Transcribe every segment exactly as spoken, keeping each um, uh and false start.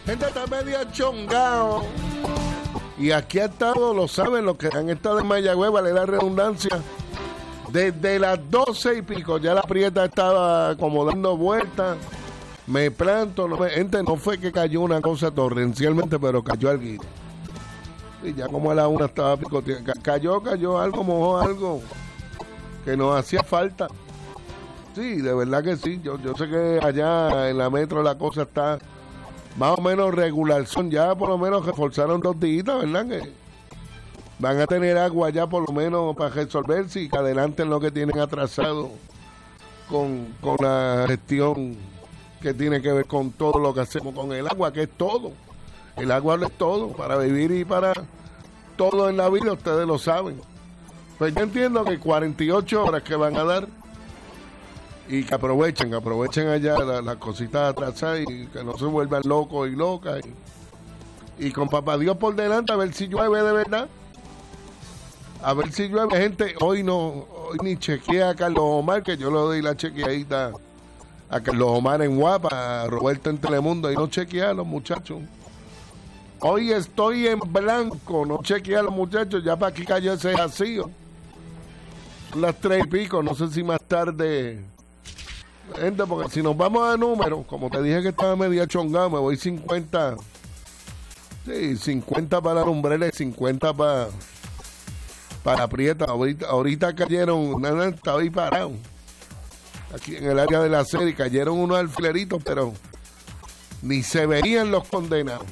Gente está media chongado. Y aquí ha estado, lo saben, los que han estado en Mayagüez, vale la redundancia. Desde las doce y pico, ya la prieta estaba como dando vueltas. Me planto, no me, gente, no fue que cayó una cosa torrencialmente, pero cayó algo. Y ya como a la una estaba picoteando. Cayó, cayó algo, mojó algo que nos hacía falta. Sí, de verdad que sí. Yo, yo sé que allá en la metro la cosa está más o menos regular. Son ya por lo menos reforzaron dos días, ¿verdad? Que van a tener agua ya por lo menos para resolverse y que adelanten lo que tienen atrasado con, con la gestión que tiene que ver con todo lo que hacemos con el agua, que es todo. El agua lo es todo, para vivir y para todo en la vida, ustedes lo saben. Pues yo entiendo que cuarenta y ocho horas que van a dar y que aprovechen, que aprovechen allá las la cositas atrasadas y que no se vuelvan locos y locas. Y, y con papá Dios por delante, a ver si llueve de verdad. A ver si llueve, gente. Hoy no, hoy ni chequea a Carlos Omar, que yo le doy la chequeadita a Carlos Omar en Guapa, a Roberto en Telemundo, y no chequea a los muchachos. Hoy estoy en blanco, no chequea a los muchachos, ya para aquí cayó ese vacío. Son las tres y pico, no sé si más tarde. Gente, porque si nos vamos a números, como te dije que estaba media chongado, me voy cincuenta. Sí, cincuenta para Lumbrera y cincuenta para para Prieta. Ahorita, ahorita cayeron, nada, estaba ahí parado. Aquí en el área de la serie cayeron unos alfileritos, pero ni se veían los condenados.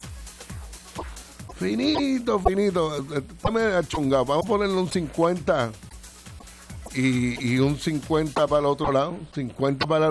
Finito, finito. Estamos achongados. Vamos a ponerle un cincuenta y, y un cincuenta para el otro lado. cincuenta para